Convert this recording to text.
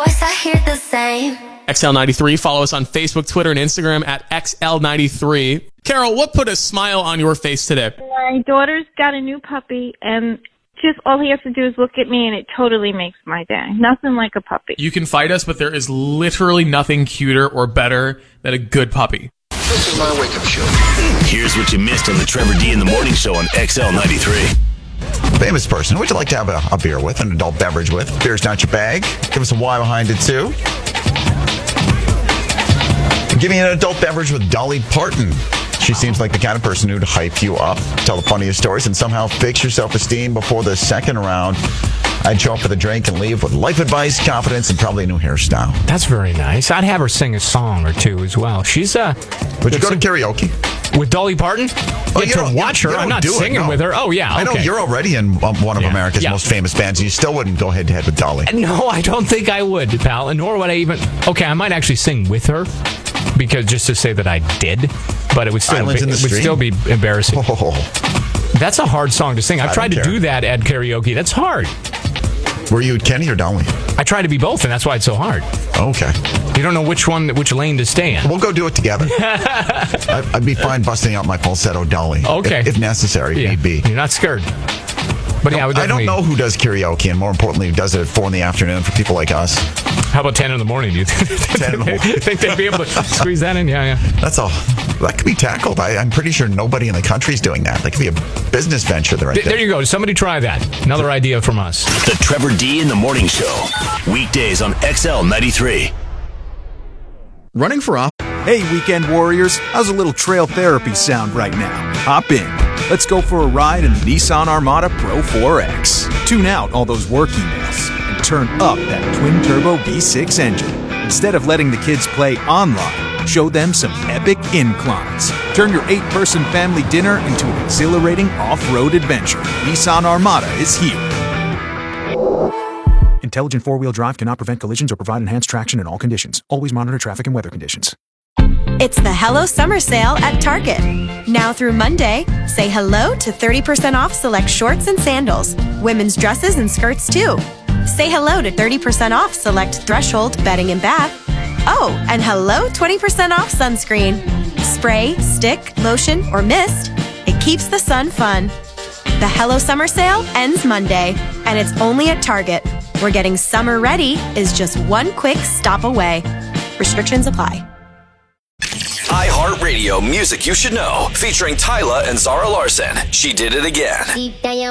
voice, I hear the same. XL93. Follow us on Facebook, Twitter, and Instagram at XL93. Carol, what put a smile on your face today? My daughter's got a new puppy, and just all he has to do is look at me, and it totally makes my day. Nothing like a puppy. You can fight us, but there is literally nothing cuter or better than a good puppy. This is my wake-up show. Here's what you missed on the Trevor D in the Morning Show on XL93. Famous person, who would you like to have a beer with, an adult beverage with? Beer's not your bag. Give us a why behind it, too. Give me an adult beverage with Dolly Parton. She seems like the kind of person who'd hype you up, tell the funniest stories, and somehow fix your self-esteem before the second round. I'd show up for the drink and leave with life advice, confidence, and probably a new hairstyle. That's very nice. I'd have her sing a song or two as well. She's Would you go to karaoke? With Dolly Parton? Oh, Get to watch her. I'm not singing with her. Oh, yeah. Okay. I know you're already in one of America's most famous bands, and you still wouldn't go head-to-head with Dolly. No, I don't think I would, pal. And nor would I even... Okay, I might actually sing with her, because just to say that I did, but it would still be embarrassing. Oh. That's a hard song to sing. I've tried to do that at karaoke. That's hard. Were you Kenny or Dolly? I try to be both, and that's why it's so hard. Okay. You don't know which lane to stay in. We'll go do it together. I'd be fine busting out my falsetto Dolly. Okay. If necessary, need be. You're not scared. But yeah, I don't know who does karaoke, and more importantly, who does it at 4 p.m. for people like us. How about 10 in the morning? Do you think they'd be able to squeeze that in? Yeah. That's all. That could be tackled. I'm pretty sure nobody in the country is doing that. That could be a business venture. There you go. Somebody try that. Another idea from us. The Trevor D in the Morning Show. Weekdays on XL93. Running for office. Hey, weekend warriors. How's a little trail therapy sound right now? Hop in. Let's go for a ride in the Nissan Armada Pro 4X. Tune out all those work emails and turn up that twin-turbo V6 engine. Instead of letting the kids play online, show them some epic inclines. Turn your 8-person family dinner into an exhilarating off-road adventure. Nissan Armada is here. Intelligent four-wheel drive cannot prevent collisions or provide enhanced traction in all conditions. Always monitor traffic and weather conditions. It's the Hello Summer Sale at Target. Now through Monday, say hello to 30% off select shorts and sandals. Women's dresses and skirts too. Say hello to 30% off select Threshold bedding and bath. Oh, and hello 20% off sunscreen. Spray, stick, lotion, or mist. It keeps the sun fun. The Hello Summer Sale ends Monday, and it's only at Target, where getting summer ready is just one quick stop away. Restrictions apply. iHeartRadio Music You Should Know, featuring Tyla and Zara Larson. She Did It Again.